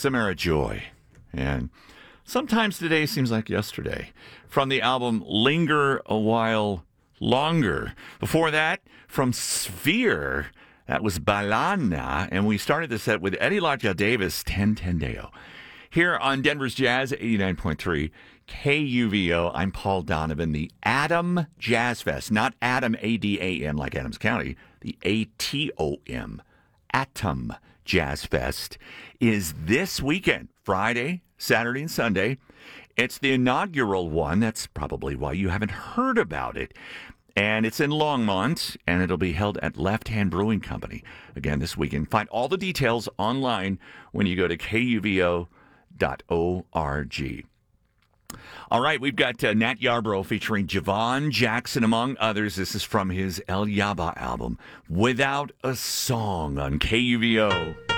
Samara Joy. And sometimes today seems like yesterday. From the album Linger a While Longer. Before that, from Sphere, that was Balana. And we started the set with Eddie Laja Davis, Ten Deo. Here on Denver's Jazz 89.3 KUVO, I'm Paul Donovan. The Atom Jazz Fest, not Adam, A-D-A-M, like Adams County, the A-T-O-M, Atom Jazz Fest, is this weekend, Friday, Saturday, and Sunday. It's the inaugural one. That's probably why you haven't heard about it. And it's in Longmont, and it'll be held at Left Hand Brewing Company again this weekend. Find all the details online when you go to KUVO.org. All right, we've got Nat Yarbrough featuring Javon Jackson, among others. This is from his El Yaba album, Without a Song, on KUVO.